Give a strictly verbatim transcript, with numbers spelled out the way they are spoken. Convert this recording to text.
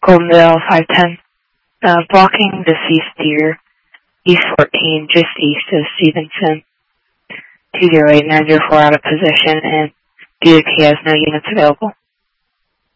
Goldendale five ten. Uh, blocking deceased deer, East fourteen, just east of Stevenson. two zero eight nine zero four out of position, and D O T has no units available.